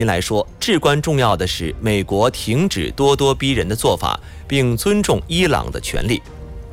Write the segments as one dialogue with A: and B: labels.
A: 来说，至关重要的是美国停止咄咄逼人的做法，并尊重伊朗的权利。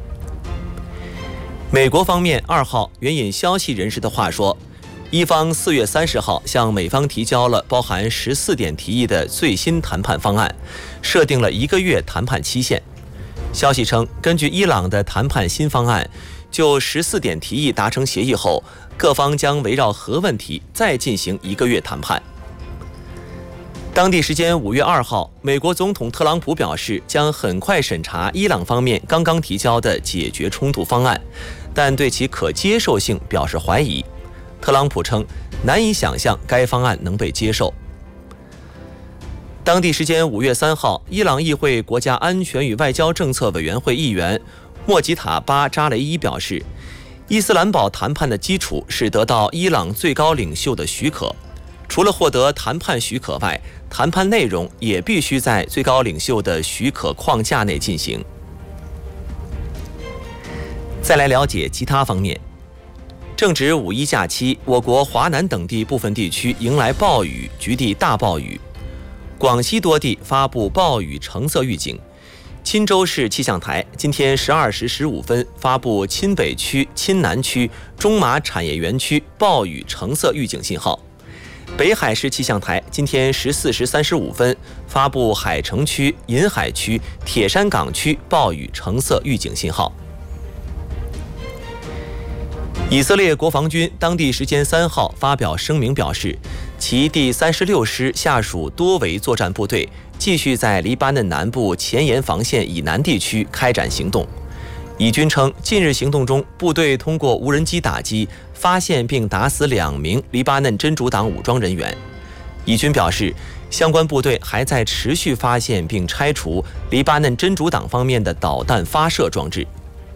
A: 美国方面2号援引消息人士的话说，伊方4月30号向美方提交了包含14点提议的最新谈判方案，设定了1个月谈判期限。消息称，根据伊朗的谈判新方案，就14点提议达成协议后，各方将围绕核问题再进行1个月谈判。当地时间5月2号，美国总统特朗普表示将很快审查伊朗方面刚刚提交的解决冲突方案，但对其可接受性表示怀疑。特朗普称难以想象该方案能被接受。当地时间5月3号，伊朗议会国家安全与外交政策委员会议员莫吉塔巴扎雷伊表示，伊斯兰堡谈判的基础是得到伊朗最高领袖的许可，除了获得谈判许可外，谈判内容也必须在最高领袖的许可框架内进行。再来了解其他方面。正值5一假期，我国华南等地部分地区迎来暴雨，局地大暴雨。广西多地发布暴雨橙色预警。钦州市气象台今天12时15分发布钦北区、钦南区、中马产业园区暴雨橙色预警信号。北海市气象台今天14时35分发布海城区、银海区、铁山港区暴雨橙色预警信号。以色列国防军当地时间3号发表声明表示，其第36师下属多维作战部队继续在黎巴嫩南部前沿防线以南地区开展行动。以军称，近日行动中，部队通过无人机打击发现并打死2名黎巴嫩真主党武装人员。以军表示，相关部队还在持续发现并拆除黎巴嫩真主党方面的导弹发射装置。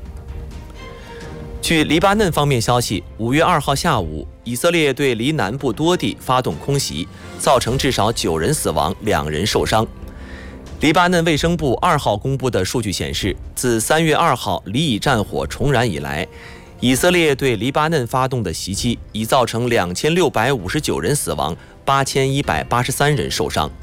A: 据黎巴嫩方面消息，5月2号下午，以色列对黎南部多地发动空袭，造成至少9人死亡，2人受伤。黎巴嫩卫生部2号公布的数据显示，自3月2号黎以战火重燃以来，以色列对黎巴嫩发动的袭击已造成2659人死亡，8183人受伤。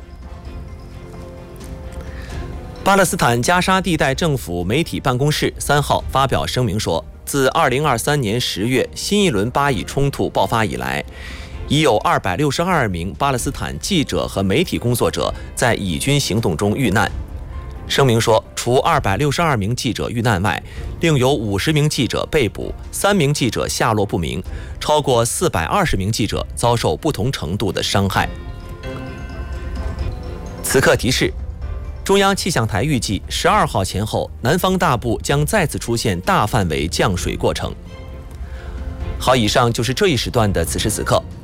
A: 巴勒斯坦加沙地带政府媒体办公室3号发表声明说，自2023年10月新一轮巴以冲突爆发以来，已有262名巴勒斯坦记者和媒体工作者在以军行动中遇难。声明说，除262名记者遇难外，另有50名记者被捕，3名记者下落不明，超过420名记者遭受不同程度的伤害。此刻提示，中央气象台预计12号前后，南方大部将再次出现大范围降水过程。好，以上就是这一时段的此时此刻。